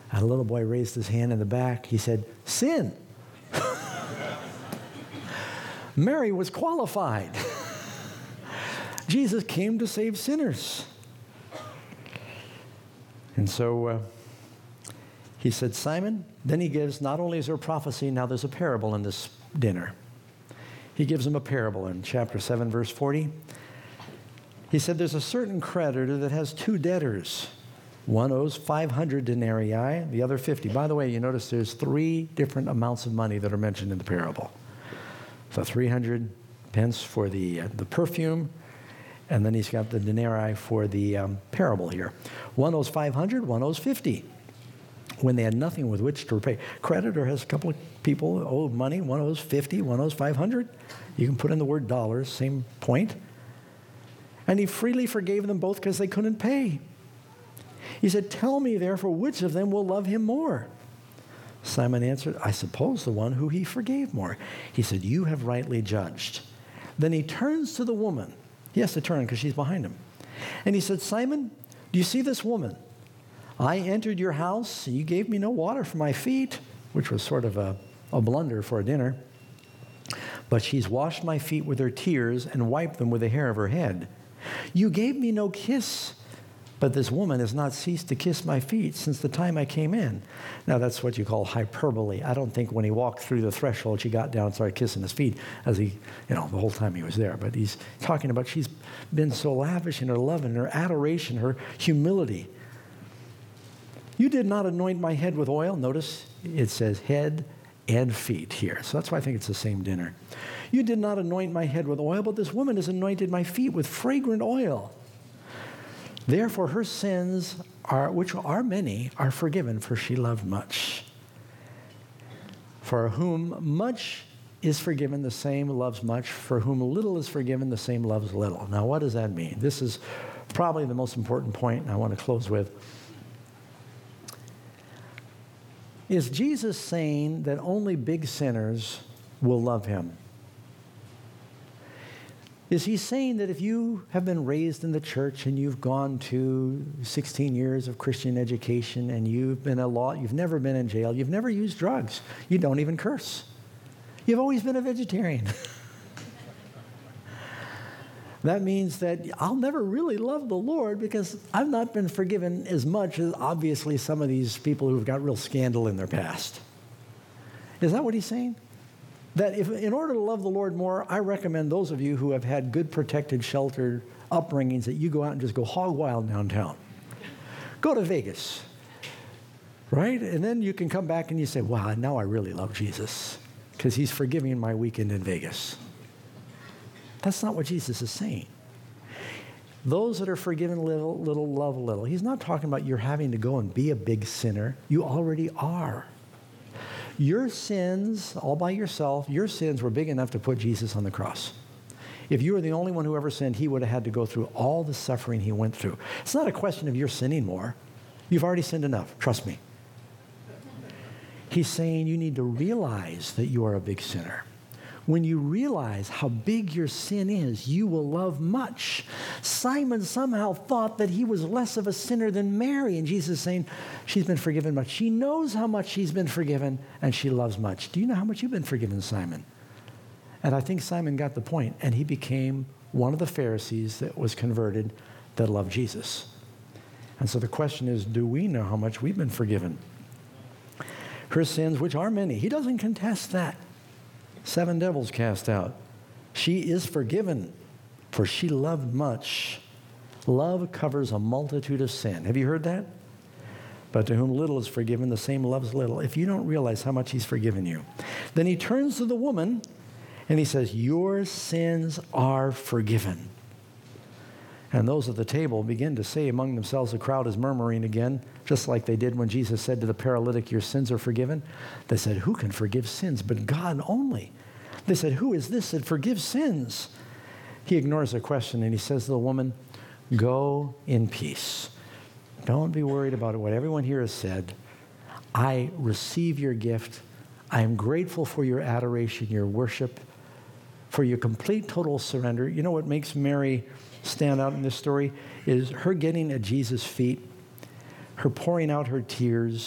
And a little boy raised his hand in the back. He said, sin. Mary was qualified. Jesus came to save sinners. And so he said, Simon, then he gives, not only is there a prophecy, now there's a parable in this dinner. He gives him a parable in chapter 7, verse 40. He said, there's a certain creditor that has two debtors. One owes 500 denarii, the other 50. By the way, you notice there's 3 different amounts of money that are mentioned in the parable. So 300 pence for the perfume, and then he's got the denarii for the parable here. One owes 500, one owes 50. When they had nothing with which to repay. Creditor has a couple of people who owe money. One owes 50, one owes 500. You can put in the word dollars, same point. And he freely forgave them both because they couldn't pay. He said, tell me therefore which of them will love him more? Simon answered, I suppose the one who he forgave more. He said, you have rightly judged. Then he turns to the woman. He has to turn because she's behind him. And he said, Simon, do you see this woman? I entered your house, and you gave me no water for my feet, which was sort of a blunder for a dinner. But she's washed my feet with her tears and wiped them with the hair of her head. You gave me no kiss, but this woman has not ceased to kiss my feet since the time I came in. Now, that's what you call hyperbole. I don't think when he walked through the threshold, she got down and started kissing his feet as he, the whole time he was there. But he's talking about she's been so lavish in her love and her adoration, her humility. You did not anoint my head with oil. Notice it says head and feet here. So that's why I think it's the same dinner. You did not anoint my head with oil, but this woman has anointed my feet with fragrant oil. Therefore her sins, which are many, are forgiven, for she loved much. For whom much is forgiven, the same loves much. For whom little is forgiven, the same loves little. Now, what does that mean? This is probably the most important point I want to close with. Is Jesus saying that only big sinners will love him? Is he saying that if you have been raised in the church and you've gone to 16 years of Christian education and you've never been in jail, you've never used drugs, you don't even curse, you've always been a vegetarian, that means that I'll never really love the Lord because I've not been forgiven as much as obviously some of these people who've got real scandal in their past? Is that what he's saying? That if, in order to love the Lord more, I recommend those of you who have had good, protected, sheltered upbringings that you go out and just go hog wild downtown. Go to Vegas, right? And then you can come back and you say, wow, now I really love Jesus because he's forgiving my weekend in Vegas. That's not what Jesus is saying. Those that are forgiven little, love little. He's not talking about you're having to go and be a big sinner. You already are. Your sins, all by yourself, your sins were big enough to put Jesus on the cross. If you were the only one who ever sinned, he would have had to go through all the suffering he went through. It's not a question of you're sinning more. You've already sinned enough. Trust me. He's saying you need to realize that you are a big sinner. When you realize how big your sin is, you will love much. Simon somehow thought that he was less of a sinner than Mary. And Jesus is saying, she's been forgiven much. She knows how much she's been forgiven, and she loves much. Do you know how much you've been forgiven, Simon? And I think Simon got the point, and he became one of the Pharisees that was converted that loved Jesus. And so the question is, do we know how much we've been forgiven? Her sins, which are many. He doesn't contest that. 7 devils cast out. She is forgiven, for she loved much. Love covers a multitude of sin. Have you heard that? But to whom little is forgiven, the same loves little. If you don't realize how much he's forgiven you. Then he turns to the woman and he says, your sins are forgiven. And those at the table begin to say among themselves, the crowd is murmuring again, just like they did when Jesus said to the paralytic, your sins are forgiven. They said, who can forgive sins but God only? They said, who is this that forgives sins? He ignores the question and he says to the woman, go in peace. Don't be worried about what everyone here has said. I receive your gift. I am grateful for your adoration, your worship, for your complete total surrender. You know what makes Mary stand out in this story is her getting at Jesus' feet, her pouring out her tears,